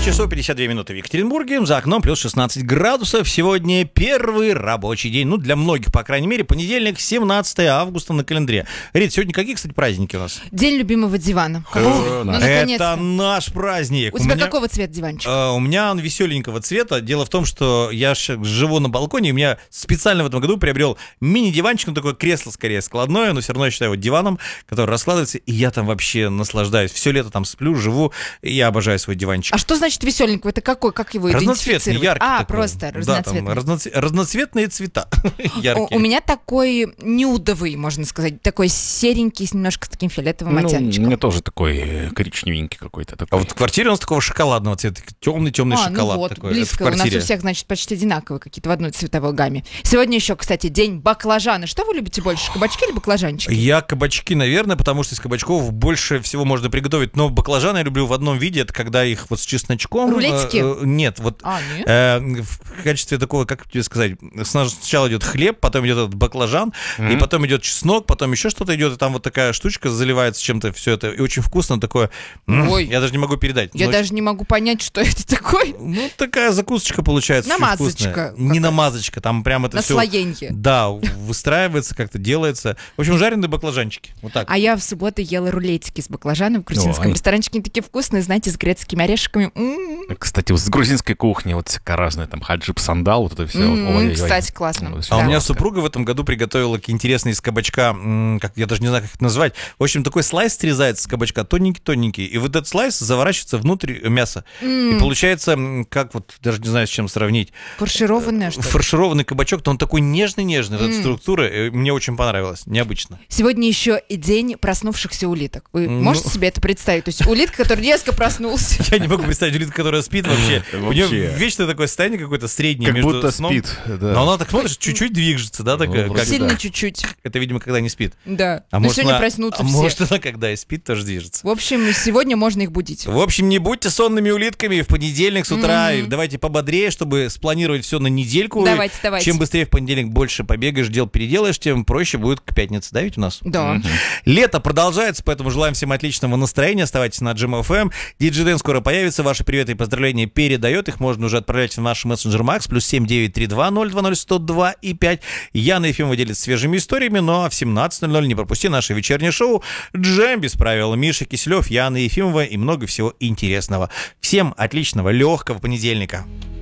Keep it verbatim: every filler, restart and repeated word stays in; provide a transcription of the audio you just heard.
девять часов пятьдесят две минуты в Екатеринбурге, за окном плюс шестнадцать градусов. Сегодня первый рабочий день, ну, для многих, по крайней мере, понедельник, семнадцатое августа на календаре. Рит, сегодня какие, кстати, праздники у нас? День любимого дивана. Ну, это наш праздник. У тебя какого цвета диванчик? У меня он веселенького цвета. Дело в том, что я живу на балконе, и у меня специально в этом году приобрел мини-диванчик, ну, такое кресло, скорее, складное, но все равно я считаю его диваном, который раскладывается, и я там вообще наслаждаюсь. Все лето там сплю, живу, и я обожаю свой диванчик. А что значит веселенького? Это какой? Как его разноцветный, идентифицировать? яркий А, такой. просто разноцветный. Да, там разноц... разноцветные цвета яркие. У, у меня такой нюдовый, можно сказать, такой серенький, с немножко с таким фиолетовым ну, оттеночком. У меня тоже такой коричневенький какой-то. Такой. А вот в квартире у нас такого шоколадного цвета, темный-темный а, шоколад. Ну вот, такой. близко. У нас у всех, значит, почти одинаковые какие-то в одной цветовой гамме. Сегодня еще, кстати, день баклажана. Что вы любите больше, кабачки или баклажанчики? Я кабачки, наверное, потому что из кабачков больше всего можно приготовить. Но баклажаны я люблю в одном виде, это когда их вот с чесночком. Рулетики? Э, э, нет, вот а, нет? Э, в качестве такого, как тебе сказать, сначала идет хлеб, потом идет этот баклажан, mm-hmm. и потом идет чеснок, потом еще что-то идет, и там вот такая штучка заливается чем-то, все это, и очень вкусно такое. Ой. Я даже не могу передать. Я но даже очень... не могу понять, что это такое. Ну, такая закусочка получается. Намазочка. Не намазочка, там прям это все... Наслоенье. Да, выстраивается, как-то делается. В общем, жареные баклажанчики. Вот так. А я в субботу ела рулетики с баклажаном в грузинском Ой. ресторанчике. Они такие вкусные, знаете, с грецкими орешками. М-м-м. Кстати, вот с грузинской кухни вот всякая разная, там хаджиб сандал, вот это все. Mm-hmm, вот, ой, кстати, ой. классно. А да. у меня супруга в этом году приготовила интересные из кабачка, как я даже не знаю, как это назвать. В общем, такой слайс срезается с кабачка, тоненький-тоненький, и вот этот слайс заворачивается внутрь мяса. Mm. И получается, как вот, даже не знаю, с чем сравнить. Фаршированное, что ли? Фаршированный кабачок, то он такой нежный-нежный, mm. эта структура, мне очень понравилось, необычно. Сегодня еще и день проснувшихся улиток. Вы ну... можете себе это представить? То есть улитка, который резко проснулся. Я не могу представить улитку, которая спит вообще. У нее вечно такое состояние какое-то среднее между будто сном. спит. Да. Но она так смотришь, чуть-чуть движется, да, такая. Ну, как сильно да. чуть-чуть. Это, видимо, когда не спит. Да. А но может, сегодня она, проснутся а все. может, она, когда и спит, тоже движется. В общем, сегодня можно их будить. В общем, не будьте сонными улитками в понедельник с утра. Mm-hmm. Давайте пободрее, чтобы спланировать все на недельку. Давайте, давайте. Чем быстрее в понедельник больше побегаешь, дел переделаешь, тем проще будет к пятнице. Да, ведь у нас? Да. Mm-hmm. Лето продолжается, поэтому желаем всем отличного настроения. Оставайтесь на Джем эф эм. диджей Дэн скоро появится. Ваши приветы и поздравления передает. Их можно уже отправлять в наш мессенджер Макс. Плюс семь девять три два ноль два ноль сто два и пять. Яна Ефимова делится свежими историями. Ну а в семнадцать ноль ноль не пропусти наше вечернее шоу «Джем без правил». Миша Киселев, Яна Ефимова и много всего интересного. Всем отличного, легкого понедельника.